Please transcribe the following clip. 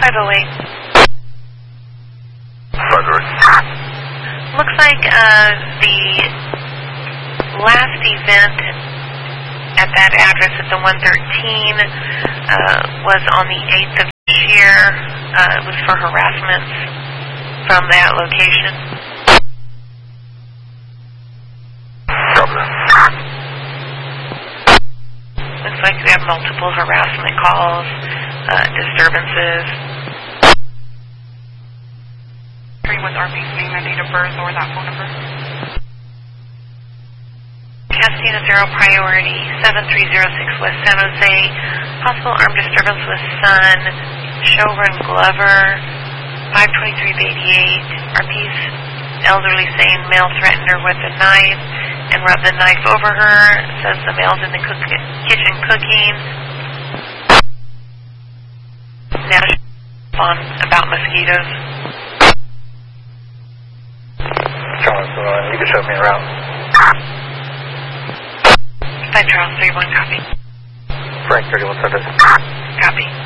508. Looks like the last event at that address at the 113 was on the 8th of this year. It was for harassment from that location. Looks like we have multiple harassment calls, disturbances. With RP's name and date of birth or that phone number. Castina Zero Priority, 7306 West San Jose. Possible armed disturbance with son. Showrun Glover, 523-88. RP's elderly saying male threatened her with a knife and rubbed the knife over her. Says the male's in the kitchen cooking. Now on about mosquitoes. You can show me around. 5 Charles 31, copy. Frank 31 Center. Copy.